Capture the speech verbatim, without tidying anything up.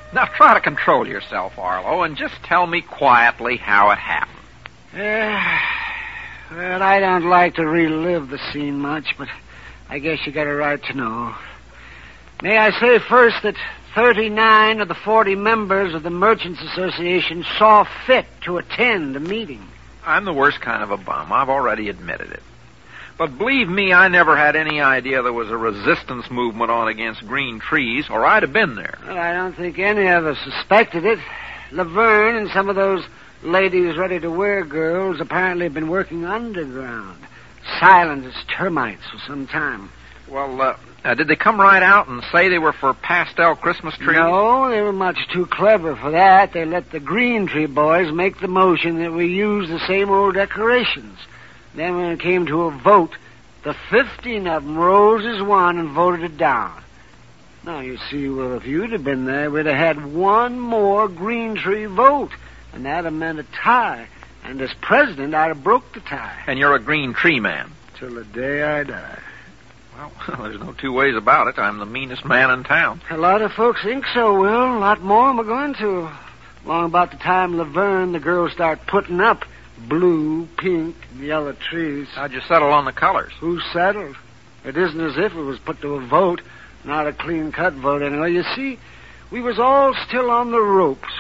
Now try to control yourself, Arlo, and just tell me quietly how it happened. Yeah, well, I don't like to relive the scene much, but I guess you got a right to know. May I say first that thirty-nine of the forty members of the Merchants Association saw fit to attend the meeting. I'm the worst kind of a bum. I've already admitted it. But believe me, I never had any idea there was a resistance movement on against green trees, or I'd have been there. Well, I don't think any of us suspected it. Laverne and some of those ladies ready-to-wear girls apparently have been working underground, silent as termites for some time. Well, uh, uh, did they come right out and say they were for pastel Christmas trees? No, they were much too clever for that. They let the green tree boys make the motion that we use the same old decorations. Then when it came to a vote, the fifteen of them rose as one and voted it down. Now, you see, well, if you'd have been there, we'd have had one more green tree vote, and that'd have meant a tie. And as president, I'd have broke the tie. And you're a green tree man? Till the day I die. Well, there's no two ways about it. I'm the meanest man in town. A lot of folks think so, Will. A lot more am I going to. Long about the time Laverne, the girls start putting up blue, pink, and yellow trees. How'd you settle on the colors? Who settled? It isn't as if it was put to a vote. Not a clean-cut vote, anyway. You see, we was all still on the ropes